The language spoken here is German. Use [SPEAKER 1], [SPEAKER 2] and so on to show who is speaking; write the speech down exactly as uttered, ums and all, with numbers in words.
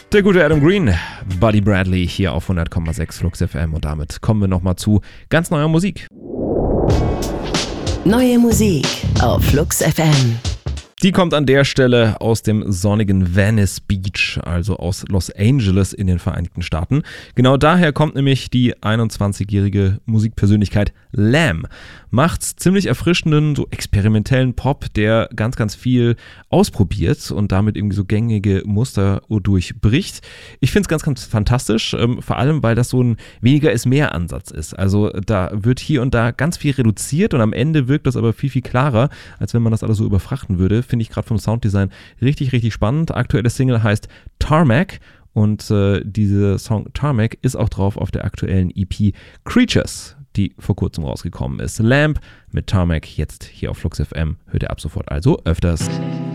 [SPEAKER 1] Der gute Adam Green, Buddy Bradley hier auf hundert Komma sechs Flux F M und damit kommen wir nochmal zu ganz neuer Musik.
[SPEAKER 2] Neue Musik auf Flux F M.
[SPEAKER 1] Die kommt an der Stelle aus dem sonnigen Venice Beach, also aus Los Angeles in den Vereinigten Staaten. Genau daher kommt nämlich die einundzwanzigjährige Musikpersönlichkeit Lamb. Macht ziemlich erfrischenden, so experimentellen Pop, der ganz, ganz viel ausprobiert und damit irgendwie so gängige Muster durchbricht. Ich finde es ganz, ganz fantastisch, ähm, vor allem, weil das so ein weniger ist mehr Ansatz ist. Also da wird hier und da ganz viel reduziert und am Ende wirkt das aber viel, viel klarer, als wenn man das alles so überfrachten würde. Finde ich gerade vom Sounddesign richtig, richtig spannend. Aktuelle Single heißt Tarmac und äh, dieser Song Tarmac ist auch drauf auf der aktuellen E P Creatures, die vor kurzem rausgekommen ist. Lamb mit Tarmac jetzt hier auf Flux F M. Hört ihr ab sofort also öfters.